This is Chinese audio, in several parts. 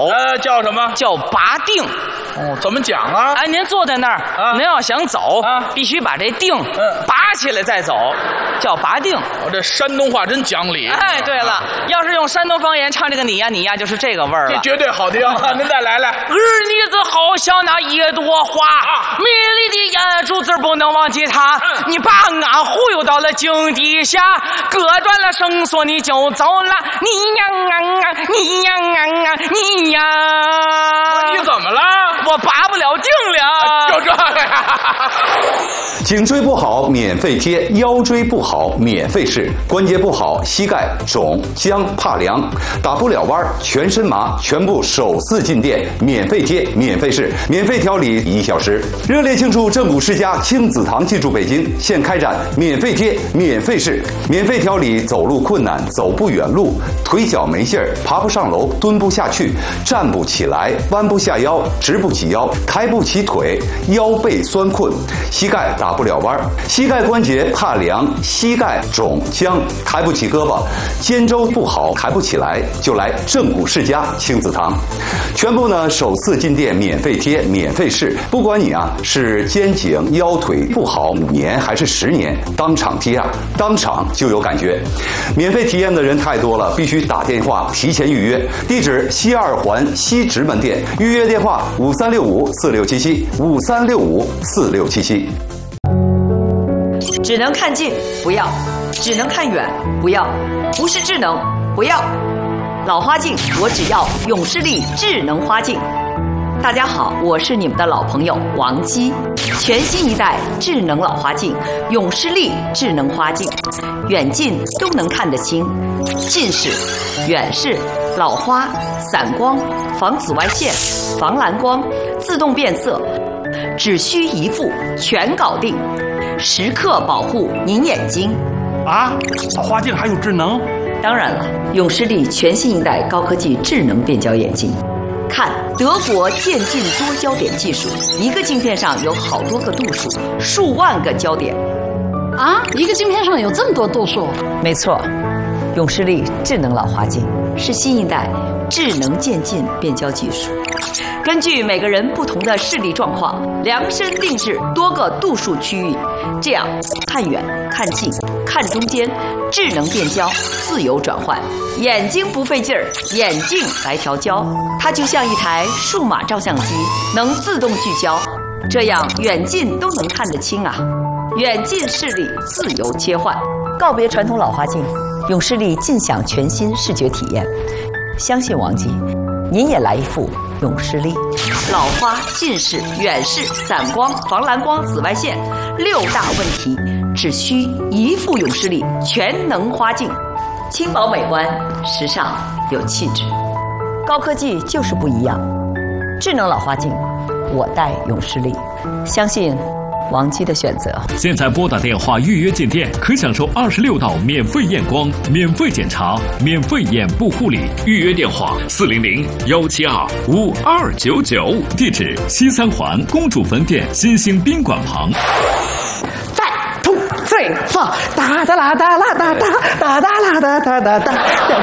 走。 叫什么？ 叫拔腚。 哦，怎么讲啊？ 哎，您坐在那儿，您要想走，必须把这腚拔起来再走，叫拔腚。 我这山东话真讲理。 哎，对了，要是用山东方言唱这个你呀你呀，就是这个味儿了。 这绝对好听。您再来。 儿女子好像那一朵花，美丽的眼珠子不能忘记它。你把俺忽悠到了井底下，割断了绳索你就走了。你呀你呀你呀， 你怎么了？ 我拔不了腚了。 就这个呀。 颈椎不好免费贴，腰椎不好免费试，关节不好膝盖肿僵怕凉，打不了弯全身麻，全部首次进店免费贴免费试，免费调理1小时。热烈庆祝正骨世家亲子堂进驻北京，现开展免费贴免费试，免费调理走路困难走不远路，腿脚没劲儿爬不上楼蹲不下去站不起来弯不下腰直不起腰抬不起腿腰背酸困，膝盖打不了弯，膝盖关节怕凉，膝盖肿僵抬不起胳膊，肩周不好抬不起来，就来正骨世家亲子堂。全部呢首次进店免费贴免费试，不管你是肩颈腰腿不好5年还是10年，当场贴当场就有感觉。免费体验的人太多了，必须打电话提前预约。地址西2环西直门店，预约电话5365467753654677。 只能看近不要，只能看远不要，不是智能不要。老花镜我只要永视力智能花镜。大家好，我是你们的老朋友王姬。全新一代智能老花镜永视力智能花镜，远近都能看得清，近视、远视、老花、散光、防紫外线、防蓝光、自动变色，只需一副全搞定，时刻保护您眼睛。 老花镜还有智能？ 当然了，永视力全新一代高科技智能变焦眼镜。看德国渐进多焦点技术，一个镜片上有好多个度数，数万个焦点。 一个镜片上有这么多度数？ 没错，永视力智能老花镜是新一代智能渐进变焦技术，根据每个人不同的视力状况，量身定制多个度数区域，这样看远、看近、看中间，智能变焦，自由转换，眼睛不费劲儿，眼镜来调焦。它就像一台数码照相机，能自动聚焦，这样远近都能看得清远近视力自由切换，告别传统老花镜，永视力尽享全新视觉体验。相信王姬，您也来一副永视力。老花、近视、远视、散光、防蓝光、紫外线6大问题，只需一副永视力全能花镜，轻薄美观，时尚有气质。高科技就是不一样，智能老花镜，我戴永视力，相信王姬的选择。 现在拨打电话预约进店，可享受26道免费验光、免费检查、免费眼部护理。预约电话400-172-5299，地址西3环公主坟店新兴宾馆旁。 3、4，哒哒啦哒啦哒哒哒哒啦哒哒哒哒哒哒哒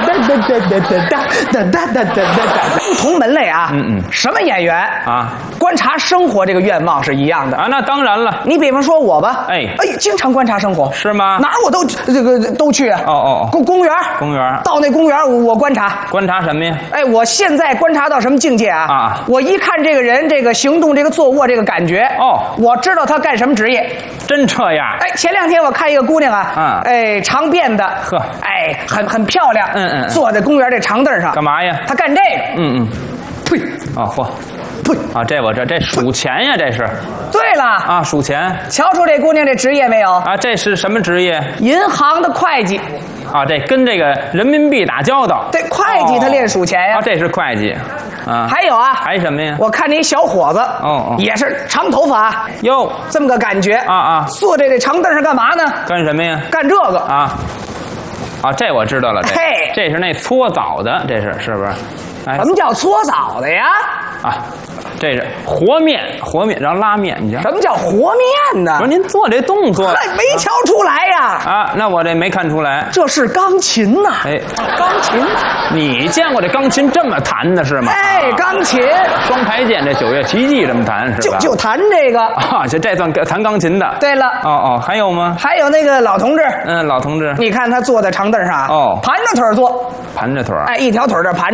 哒哒哒哒。不同门类什么演员观察生活这个愿望是一样的那当然了。 你比方说我吧，经常观察生活， 是吗？ 哪儿我都去公园，到那公园我观察什么呀？ 我现在观察到什么境界我一看这个人这个行动这个坐卧这个感觉我知道他干什么职业。 真这样？ 前2天我看一个姑娘长辫的，很漂亮，坐在公园这长凳上， 干嘛呀？ 她干这个，呸，呸， 这数钱呀，这是。 对了数钱。 瞧出这姑娘这职业没有？ 这是什么职业？ 银行的会计。 这跟这个人民币打交道。 对，会计他练数钱呀。 这是会计。 还有还什么呀？ 我看那小伙子也是长头发哟， 这么个感觉坐在这长凳上干嘛呢？ 干什么呀？ 干这个这我知道了。这是那搓澡的，这是不是？ 什么叫搓澡的呀？ 这是和面，然后拉面，你瞧。 什么叫和面呢？ 不是您做这动作， 没瞧出来呀？ 啊，那我这没看出来。 这是钢琴呐！ 哎， 钢琴， 你见过这钢琴这么弹的是吗？ 哎，钢琴， 双排键这9月奇迹这么弹是吧？ 就弹这个啊，这算弹钢琴的。 对了， 哦，还有吗？ 还有那个老同志， 老同志， 你看他坐在长凳上， 哦， 盘着腿坐， 盘着腿， 哎，一条腿这盘。